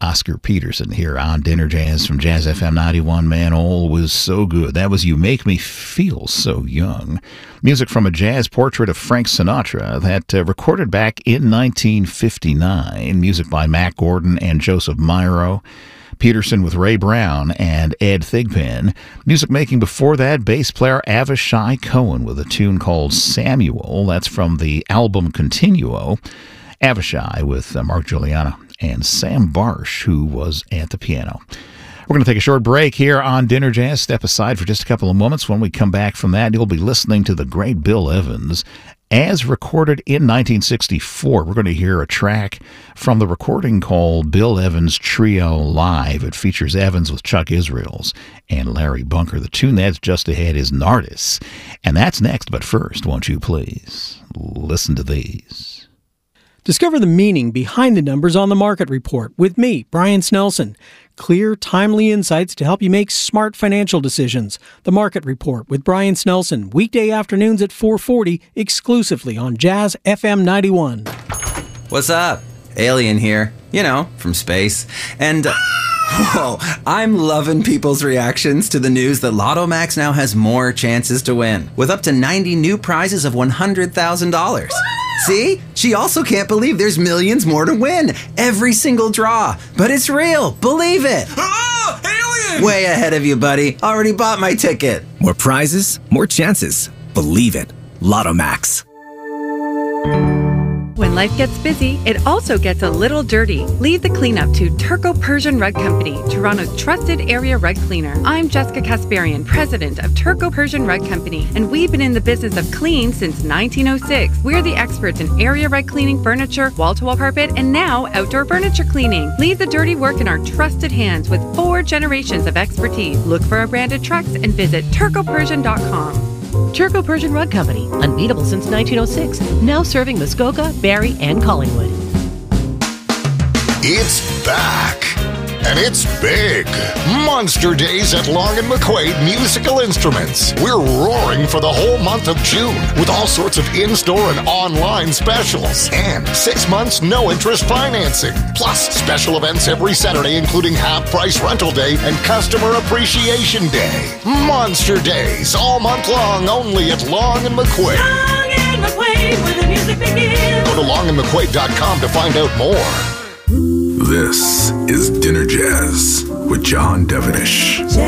Oscar Peterson here on Dinner Jazz from Jazz FM 91. Man, all was so good. That was You Make Me Feel So Young. Music from a jazz portrait of Frank Sinatra that recorded back in 1959. Music by Mack Gordon and Joseph Miro. Peterson with Ray Brown and Ed Thigpen. Music making before that, bass player Avishai Cohen with a tune called Samuel. That's from the album Continuo. Avishai with Mark Giuliano and Sam Barsh, who was at the piano. We're going to take a short break here on Dinner Jazz. Step aside for just a couple of moments. When we come back from that, you'll be listening to the great Bill Evans. As recorded in 1964, we're going to hear a track from the recording called Bill Evans Trio Live. It features Evans with Chuck Israels and Larry Bunker. The tune that's just ahead is Nardis. And that's next, but first, won't you please listen to these. Discover the meaning behind the numbers on the Market Report with me, Brian Snelson. Clear, timely insights to help you make smart financial decisions. The Market Report with Brian Snelson, weekday afternoons at 4:40, exclusively on Jazz FM 91. What's up? Alien here. You know, from space. And, whoa, I'm loving people's reactions to the news that Lotto Max now has more chances to win, with up to 90 new prizes of $100,000. See? She also can't believe there's millions more to win. Every single draw. But it's real. Believe it. Oh, alien! Way ahead of you, buddy. Already bought my ticket. More prizes, more chances. Believe it. Lotto Max. When life gets busy, it also gets a little dirty. Leave the cleanup to Turco Persian Rug Company, Toronto's trusted area rug cleaner. I'm Jessica Kasparian, president of Turco Persian Rug Company, and we've been in the business of clean since 1906. We're the experts in area rug cleaning, furniture, wall-to-wall carpet, and now outdoor furniture cleaning. Leave the dirty work in our trusted hands with 4 generations of expertise. Look for our branded trucks and visit turcopersian.com. Turco Persian Rug Company, unbeatable since 1906, now serving Muskoka, Barrie, and Collingwood. It's back, and it's big. Monster Days at Long & McQuaid Musical Instruments. We're roaring for the whole month of June with all sorts of in-store and online specials. And 6 months no-interest financing. Plus special events every Saturday, including half-price rental day and customer appreciation day. Monster Days all month long, only at Long & McQuaid. Long & McQuaid, where the music begins. Go to longandmcquaid.com to find out more. This is Dinner Jazz with John Devenish.